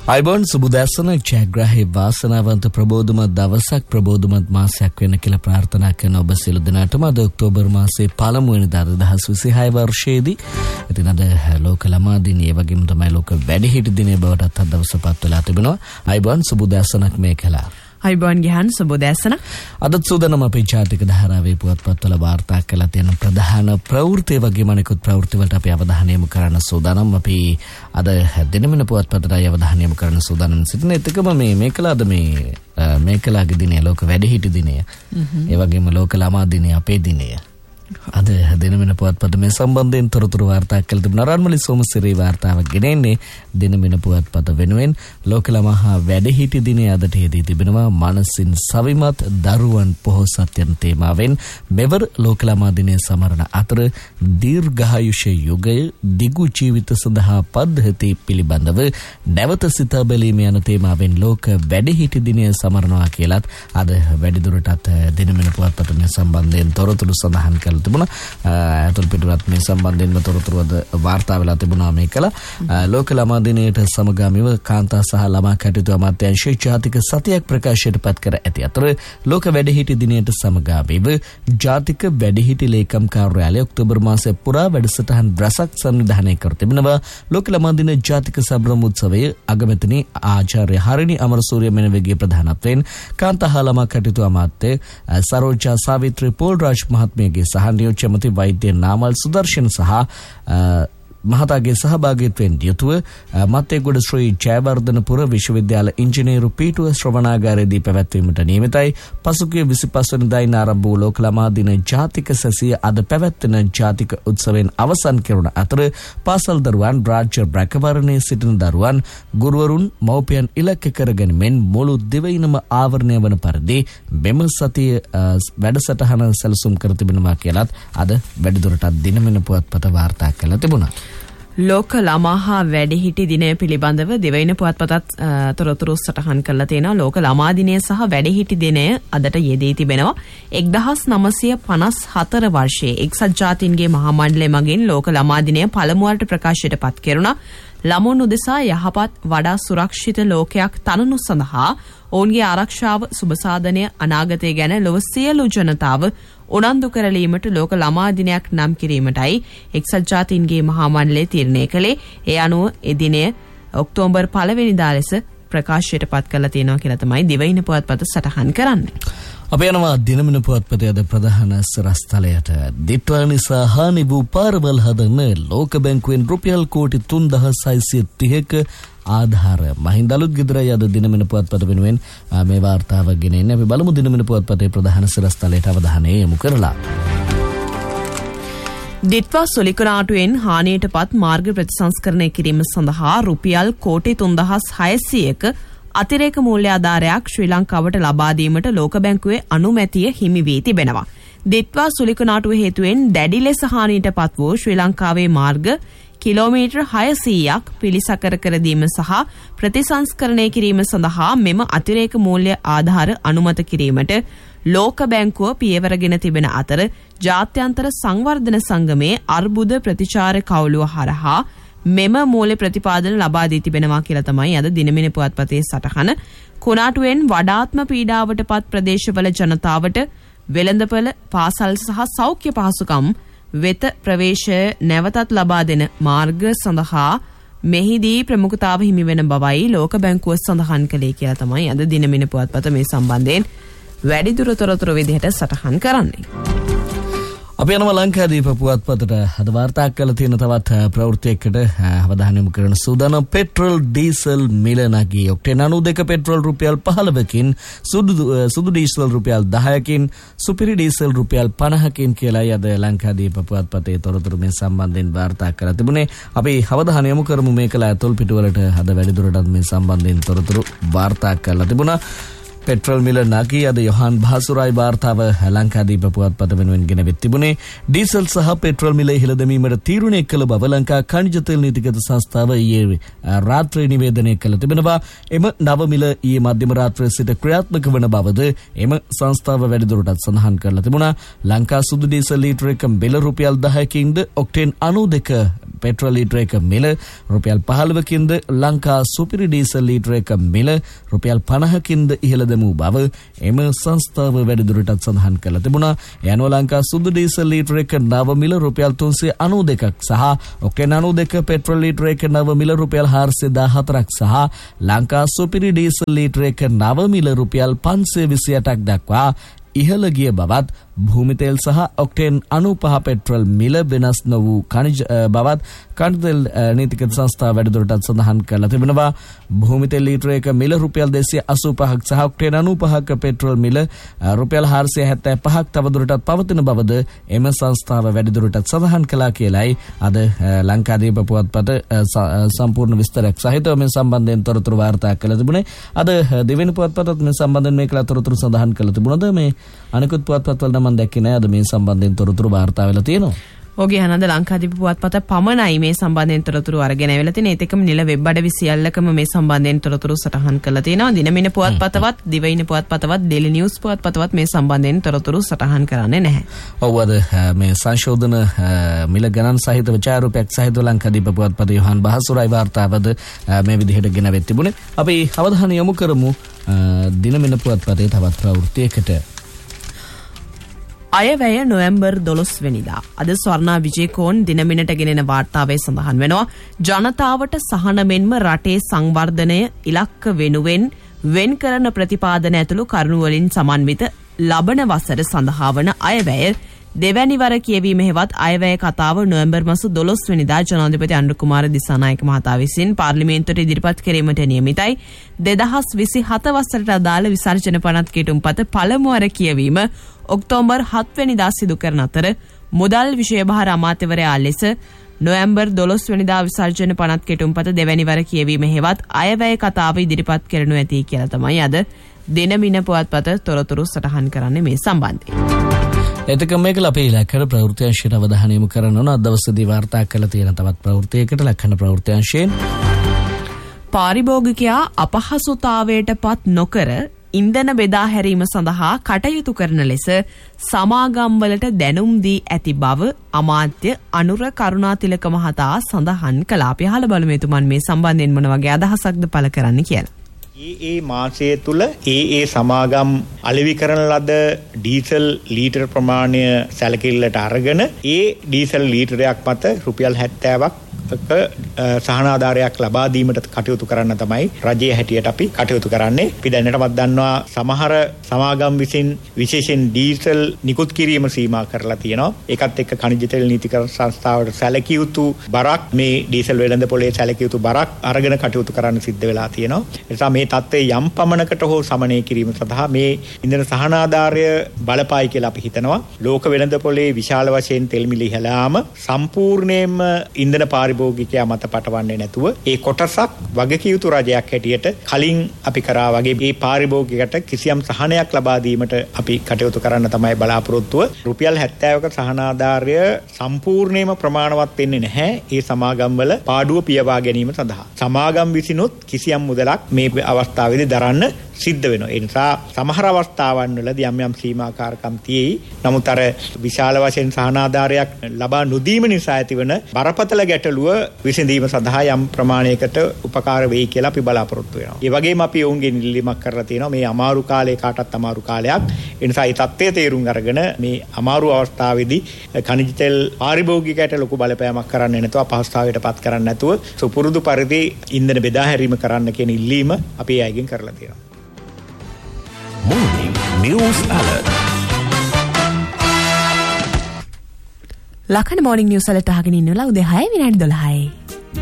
අයිබෝන් සුබදැසන ජයග්‍රාහී වාසනාවන්ත ප්‍රබෝධමත් දවසක් ප්‍රබෝධමත් මාසයක් වෙන්න කියලා ප්‍රාර්ථනා කරන ඔබ සියලු දෙනාටම අද ඔක්තෝබර් මාසයේ පළමු වෙනිදා 2026 වර්ෂයේදී ඉතින් අද ලෝක ළමා දිනය වගේම තමයි ලෝක වැඩිහිටි දිනය බවටත් අද දවසපත් වෙලා තිබෙනවා. අයිබෝන් සුබදැසනක් මේ කළා. අයිබෝන් ගහන් සුබදැසන. අද සූදානම් අපේ ජාතික ධාරාවේ පුවත්පත්වල වාර්තා කළ තියෙන ප්‍රධාන ප්‍රවෘත්ති වගේම අනෙකුත් ප්‍රවෘත්ති වලට අපි අවධානය යොමු කරන්න සූදානම්. අපි අද දිනමින පුවත්පතට අවධානය යොමු කරන්න සූදානම් සිටින එකම මේ කළාද මේ කළාගේ දිනය ලෝක වැඩිහිටි දිනය. ඒ වගේම ලෝක ළමා දිනය අපේ දිනය. අද දිනමින පුවත්පත මේ සම්බන්ධයෙන් තොරතුරු වාර්තා කළ තිබුණා. රන්මලි සෝමසිරි වාර්තාවක් ගෙනෙන්නේ දිනමින පුවත්පත වෙනුවෙන්. ලෝක ළමා වැඩිහිටි දිනය අදට යෙදී තිබෙනවා. මනසින් සවිමත් දරුවන් පොහොසත් යන තේමාවෙන් මෙවර ලෝක ළමා දිනය සමරන අතර දීර්ඝායුෂ යුගය දිගු ජීවිත සඳහා පද්ධති පිළිබඳව නැවත සිතා බැලීම යන තේමාවෙන් ලෝක වැඩිහිටි දිනය සමරනවා කියලත් අද වැඩිදුරටත් දිනමින පුවත්පත මේ සම්බන්ධයෙන් තොරතුරු සඳහන් කළ තිබුණා. අතුල් පිටුවත් මේ සම්බන්ධයෙන්ම තොරතුරු වාර්තා වෙලා තිබුණා මේ කළ ලෝක ළමා දිනයට සමගාමීව කාන්තා සහ ළමා කටයුතු අමාත්‍යාංශයේ ජාතික සතියක් ප්‍රකාශයට පත් කර ඇති අතර ලෝක වැඩිහිටි දිනයට සමගාමීව ජාතික වැඩිහිටි ලේකම් කාර්යාලය ඔක්තෝබර් මාසයේ පුරා වැඩසටහන් රැසක් සංවිධානය කර තිබෙනවා. ලෝක ළමා දින ජාතික සම්බ්‍රම උත්සවයේ අගමැතිනි ආචාර්ය හරිනි අමරසූරිය මෙනවගේ ප්‍රධානත්වයෙන් කාන්තා හා ළමා කටයුතු අමාත්‍ය සරෝජා සාවිත්‍රි පෝල්රාජ් මහත්මියගේ සහ නියෝජ්‍ය මන්ත්‍රී වෛද්‍ය නාමල් සුදර්ශන සහ මහතාගේ සහභාගීත්වයෙන් යුතුව මත්තේගොඩ ශ්‍රී ජයවර්ධනපුර විශ්වවිද්‍යාල ඉංජිනේරු පීඨුව ශ්‍රවණාගාරයේදී පැවැත්වීමට නියමිතයි. පසුගිය 25 වෙනිදායින් ආරම්භ වූ ලෝක ළමා දින ජාතික සැසිය අද පැවැත්වෙන ජාතික උත්සවයෙන් අවසන් කෙරුණ අතර පාසල් දරුවන්, රාජ්‍ය රැකවරණයේ සිටින දරුවන්, ගුරුවරුන්, මව්පියන් ඉලක්ක කරගෙනමින් මුළු දිවයිනම ආවරණය වන පරිදි මෙම සතිය වැඩසටහන සැලසුම් කර තිබෙනවා කියලත් අද වැඩිදුරටත් දිනමින පුවත්පත වාර්තා කළ තිබුණා. ලෝක ළමා හා වැඩිහිටි දිනය පිළිබඳව දෙවයින පුවත්පතත් තොරතුරු සටහන් කරලා තියෙනවා. ලෝක ළමා දිනය සහ වැඩිහිටි දිනය අදට යෙදී තිබෙනවා. 1954 වර්ෂයේ එක්සත් ජාතීන්ගේ මහා මණ්ඩලය මගින් ලෝක ළමා දිනය පළමුවට ප්‍රකාශයට පත් කෙරුණා. ළමුන් උදෙසා යහපත් වඩා සුරක්ෂිත ලෝකයක් තනනු සඳහා ඔවුන්ගේ ආරක්ෂාව, සුබසාධනය, අනාගතය ගැන ලොව සියලු ජනතාව උනන්දු කරලීමට ලෝක ළමා දිනයක් නම් කිරීමටයි එක්සත් ජාතීන්ගේ මහා මණ්ඩලය තීරණය කළේ. ඒ අනුව එදිනය ඔක්තෝබර් 1 වෙනිදා ලෙස ප්‍රකාශයට පත් කරලා තියෙනවා කියලා තමයි දිවයින පුවත්පත සටහන් කරන්නේ. අපි යනවා දිනමින පුවත්පතේ අද ප්‍රධාන සරස්තලයට. දිට්වා නිසා හානි වූ පාරවල් හදන්න ලෝක බැංකුවෙන් රුපියල් කෝටි 3630ක ආධාර. මහින්ද අලුත් ගෙදරයි අද දිනමින පුවත්පත වෙනුවෙන් මේ වාර්තාව ගෙනෙන්නේ. අපි බලමු දිනමින පුවත්පතේ ප්‍රධාන සරස්තලයට අවධානය යොමු කරලා. දිට්වා සොලිකනාටුවෙන් හානියට පත් මාර්ග ප්‍රතිසංස්කරණය කිරීම සඳහා රුපියල් කෝටි 3600ක අතිරේක මූල්‍ය ආධාරයක් ශ්‍රී ලංකාවට ලබා දීමට ලෝක බැංකුවේ අනුමැතිය හිමි වී තිබෙනවා. දිට්වා සුලිකනාටුව හේතුවෙන් දැඩි ලෙස හානියට පත් වූ ශ්‍රී ලංකාවේ මාර්ග කිලෝමීටර් 600ක් පිළිසකර කර දීම සහ ප්‍රතිසංස්කරණය කිරීම සඳහා මෙම අතිරේක මූල්‍ය ආධාර අනුමත කිරීමට ලෝක බැංකුව පියවරගෙන තිබෙන අතර ජාත්‍යන්තර සංවර්ධන සංගමයේ අර්බුද ප්‍රතිචාර කවුළුව හරහා මෙම මූල්‍ය ප්‍රතිපාදන ලබා දී තිබෙනවා කියලා තමයි අද දිනමින පුවත්පතේ සටහන. කුණාටුවෙන් වඩාත්ම පීඩාවට පත් ප්‍රදේශවල ජනතාවට වෙළඳපළ, පාසල් සහ සෞඛ්‍ය පහසුකම් වෙත ප්‍රවේශය නැවතත් ලබා දෙන මාර්ග සඳහා මෙහිදී ප්‍රමුඛතාව හිමි වෙන බවයි ලෝක බැංකුව සඳහන් කළේ කියලා තමයි අද දිනමින පුවත්පත මේ සම්බන්ධයෙන් වැඩිදුර තොරතුරු විදිහට සටහන් කරන්නේ. අපි යනවා ලංකාදීප පුවත්පතට අද වාර්තා කළ තියෙන තවත් ප්‍රවෘත්තියකට අවධානය යොමු කරන සූදානම්. පෙට්‍රල් ඩීසල් මිල නැගී ඔක්ටේන් 92 පෙට්‍රල් රුපියල් 15කින්, සුදු ඩීසල් රුපියල් 10කින්, සුපිරි ඩීසල් රුපියල් 50කින් කියලායි අද ලංකාදීප පුවත්පතේ තොරතුරු මේ සම්බන්ධයෙන් වාර්තා කරලා තිබුණේ. අපි අවධානය යොමු කරමු මේ කළ ඇතුල් පිටුවලට අද වැඩිදුරටත් මේ සම්බන්ධයෙන් තොරතුරු වාර්තා කරලා තිබුණා. පෙට්‍රල් මිල නගී අද යොහාන් භාසුරයි වාර්තාව ලංකාදීප පුවත්පත වෙනුවෙන් ගෙනවෙත් තිබුණේ. ඩීසල් සහ පෙට්‍රල් මිල ඉහළ දැමීමට තීරණය කළ බව ලංකා ඛනිජ තෙල් නීතිගත සංස්ථාව ඊයේ රාත්‍රියේ නිවේදනය කළ තිබෙනවා. එම නව මිල ඊයේ මධ්‍යම රාත්‍රියේ සිට ක්‍රියාත්මක වන බවද එම සංස්ථාව වැඩිදුරටත් සඳහන් කරලා තිබුණා. ලංකා සුදු ඩීසල් ලීටර එක මිල රුපියල් 10කින්ද ඔක්ටේන් 92 පෙට්‍රල් ලීටර එක මිල රුපියල් 15කින්ද ලංකා සුපිරි ඩීසල් ලීටර එක මිල රුපියල් 50කින්ද ඉහළ දැමූ බව එම සංස්ථාව වැඩිදුරටත් සඳහන් කළ තිබුණා. යනුව ලංකා සුදු ඩීසල් ලීටර එක නව මිල රුපියල් 392ක් සහ ඔක්ටේන් 92 පෙට්‍රල් ලීටර එක නව මිල රුපියල් 414ක් සහ ලංකා සුපිරි ඩීසල් ලීටර එක නව මිල රුපියල් 528ක් දක්වා ඉහළ ගිය බවත් භූමි තෙල් සහ ඔක්ටේන් 95 පෙට්‍රල් මිල වෙනස් නො වූ ඛනිජ බවත් ඛනිජ තෙල් නීතිගත සංස්ථාව වැඩිදුරටත් සඳහන් කරලා තිබෙනවා. භූමි තෙල් ලීටර එක මිල රුපියල් 285ක් සහ ඔක්ටේන් 95ක පෙට්‍රල් මිල රුපියල් 475ක් තවදුරටත් පවතින බවද එම සංස්ථාව වැඩිදුරටත් සඳහන් කළා කියලයි අද ලංකාදීප පුවත්පත සම්පූර්ණ විස්තරයක් සහිතව මේ සම්බන්ධයෙන් තොරතුරු වාර්තා කළ තිබුණේ. අද දෙවෙනි පුවත්පතත් මේ සම්බන්ධයෙන් මේ කළ තොරතුරු සඳහන් කළ තිබුණාද? මේ අනිකුත් පුවත්පත්වල නම් දැක්කේ නෑ. අද මේ සම්බන්ධයෙන් තොරතුරු වාර්තා වෙලා තියෙනවා. ඔගේ අනන්ද ලංකාදීප පුවත්පත පමණයි මේ සම්බන්ධයෙන් තොරතුරු අරගෙන ඇවිල්ලා තියෙන. ඒත් එක්කම නිල වෙබ් අඩවි සියල්ලකම මේ සම්බන්ධයෙන් තොරතුරු සටහන් කරලා තියෙනවා. දිනමින පුවත්පතවත්, දිවයින පුවත්පතවත්, ඩේලි නිවුස් පුවත්පතවත් මේ සම්බන්ධයෙන් තොරතුරු සටහන් කරන්නේ නැහැ. ඔව් අද මේ සංශෝධන මිල ගණන් සහිත විචාරූපයක් සහිත ලංකාදීප පුවත්පත යොහාන් බහසුරයි වාර්තාවද මේ විදිහට ගෙනවෙත් තිබුණේ. අපි අවධානය යොමු කරමු දිනමින පුවත්පතේ තවත් ප්‍රවෘත්තියකට. අයවැය නොවැම්බර් 12 වෙනිදා අද ස්වර්ණා විජේකෝන් දිනමිනට ගෙනෙන වාර්තාවේ සඳහන් වෙනවා. ජනතාවට සහන මෙන්ම රටේ සංවර්ධනය ඉලක්ක වෙනුවෙන් වෙන් කරන ප්‍රතිපාදන ඇතුළු කරුණු වලින් සමන්විත ලබන වසර සඳහා වන අයවැය දෙවැනි වර කියවීම හෙවත් අයවැය කතාව නොවැම්බර් මාස 12 වෙනිදා ජනාධිපති අනුර කුමාර දිසානායක මහතා විසින් පාර්ලිමේන්තුවට ඉදිරිපත් කිරීමට නියමිතයි. 2027 වසරට අදාළ විසර්ජන පනත් කෙටුම්පත පළමු වර කියවීම ඔක්තෝබර් 7 වෙනිදා සිදු කරන අතර මුදල් විෂයභාර අමාත්‍යවරයා ලෙස නොවැම්බර් 12 වෙනිදා විසර්ජන පනත් කෙටුම්පත දෙවැනි වර කියවීම හෙවත් අයවැය කතාව ඉදිරිපත් කරනු ඇති කියලා තමයි අද දිනමින පුවත්පත තොරතුරු සටහන් කරන්නේ මේ සම්බන්ධයෙන්. එතකම මේක අපේ ඉලක්කන ප්‍රවෘත්ති අංශයට අවධානය යොමු කරන්න ඕන. අද දවසේදී වාර්තා කළ තියෙන තවත් ප්‍රවෘත්තියකට ලක්කන ප්‍රවෘත්ති අංශයෙන් පාරිභෝගිකයා අපහසුතාවයට පත් නොකර ඉන්ධන බෙදා හැරීම සඳහා කටයුතු කරන ලෙස සමාගම්වලට දැනුම් දී ඇති බව අමාත්‍ය අනුර කරුණාතිලක මහතා සඳහන් කළා. අපි අහලා බලමු එතුමන් මේ සම්බන්ධයෙන් මොන වගේ අදහසක්ද පළ කරන්න කියලා. ඒ මාසය තුල ඒ සමාගම් අලෙවි කරන ලද ඩීසල් ලීටර ප්‍රමාණය සැලකිල්ලට අරගෙන ඒ ඩීසල් ලීටරයක් මත රුපියල් 70ක් සහනාධාරයක් ලබා දීමට කටයුතු කරන්න තමයි රජයේ හැටියට අපි කටයුතු කරන්නේ. අපි දැනටමත් දන්නවා සමහර සමාගම් විසින් විශේෂයෙන් ඩීසල් නිකුත් කිරීම සීමා කරලා තියෙනවා. ඒකත් එක්ක ඛනිජ තෙල් නීතික සංස්ථාවට සැලකිය යුතු බරක් මේ ඩීසල් වෙළඳ පොලේ සැලකිය යුතු බරක් අරගෙන කටයුතු කරන්න සිද්ධ වෙලා තියෙනවා. ඒ නිසා මේ තත්ත්වයේ යම් පමණකට හෝ සමනය කිරීම සඳහා මේ ඉන්ධන සහනාධාරය බලපායි කියලා අපි හිතනවා. ලෝක වෙළඳ පොලේ විශාල වශයෙන් තෙල් මිල ඉහළාම සම්පූර්ණයෙන්ම ඉන්ධන පාරිභෝගිකයා මත පටවන්නේ නැතුව ඒ කොටසක් වගකිය යුතු රජයක් හැටියට කලින් අපි කරා වගේ මේ පාරිභෝගිකයට කිසියම් සහනයක් ලබා දීමට අපි කටයුතු කරන්න තමයි බලාපොරොත්තුව. රුපියල් 70ක සහනාධාරය සම්පූර්ණයෙන්ම ප්‍රමාණවත් වෙන්නේ නැහැ ඒ සමාගම් වල පාඩුව පියවා ගැනීම සඳහා. සමාගම් විසිනුත් කිසියම් මුදලක් මේ අවස්ථාවේදී දරන්න සිද්ධ වෙනවා. ඒ නිසා සමහර අවස්ථාවන් වලදී යම් සීමාකාරකම් තියෙයි. නමුත් අර විශාල වශයෙන් සහනාධාරයක් ලබා නොදීම නිසා ඇතිවන බරපතල ගැටලුව විසඳීම සඳහා යම් ප්‍රමාණයකට උපකාර වෙයි කියලා අපි බලාපොරොත්තු වෙනවා. ඒ වගේම අපි ඔවුන්ගෙන් ඉල්ලීමක් කරලා තියෙනවා මේ අමාරු කාලේ කාටත් අමාරු කාලයක්. ඒ නිසා මේ தත්ත්වය තේරුම් අරගෙන මේ අමාරු අවස්ථාවේදී ඛනිජ තෙල් පාරිභෝගිකයට ලොකු බලපෑමක් කරන්න නැතුව අපහසුතාවයට පත් කරන්න නැතුව සුපුරුදු පරිදි ඉන්ධන බෙදා හැරීම කරන්න කියන ඉල්ලීම අපි අයගෙන් කරලා තියෙනවා. Morning News Alert. ලකන morning news alert අහගෙන ඉන්නවා උදේ 6 විනාඩි 12යි.